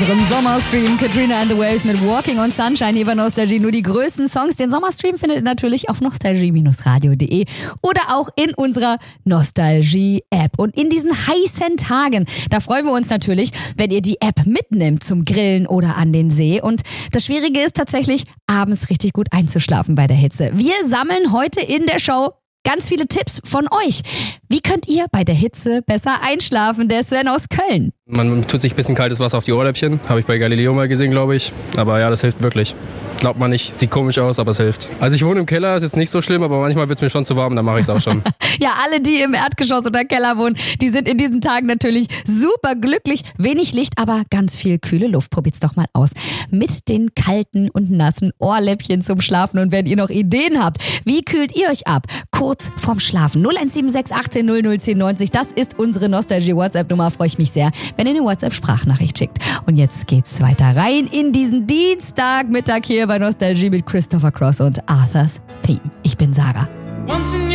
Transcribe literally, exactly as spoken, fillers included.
unserem Sommerstream. Katrina and the Waves mit Walking on Sunshine hier bei Nostalgie. Nur die größten Songs. Den Sommerstream findet ihr natürlich auf nostalgie radio punkt de oder auch in unserer Nostalgie-App. Und in diesen heißen Tagen, da freuen wir uns natürlich, wenn ihr die App mitnimmt zum Grillen oder an den See. Und das Schwierige ist tatsächlich, abends richtig gut einzuschlafen bei der Hitze. Wir sammeln heute in der Show ganz viele Tipps von euch. Wie könnt ihr bei der Hitze besser einschlafen? Der Sven aus Köln. Man tut sich ein bisschen kaltes Wasser auf die Ohrläppchen. Habe ich bei Galileo mal gesehen, glaube ich. Aber ja, das hilft wirklich. Glaubt man nicht, sieht komisch aus, aber es hilft. Also ich wohne im Keller, ist jetzt nicht so schlimm, aber manchmal wird es mir schon zu warm, dann mache ich es auch schon. Ja, alle, die im Erdgeschoss oder Keller wohnen, die sind in diesen Tagen natürlich super glücklich. Wenig Licht, aber ganz viel kühle Luft. Probiert's doch mal aus. Mit den kalten und nassen Ohrläppchen zum Schlafen. Und wenn ihr noch Ideen habt, wie kühlt ihr euch ab? Kurz vorm Schlafen. null eins sieben sechs achtzehn null null zehn neunzig. Das ist unsere Nostalgie-WhatsApp-Nummer. Freue ich mich sehr, wenn ihr eine WhatsApp-Sprachnachricht schickt. Und jetzt geht's weiter rein in diesen Dienstagmittag hier bei Nostalgie mit Christopher Cross und Arthur's Theme. Ich bin Sarah.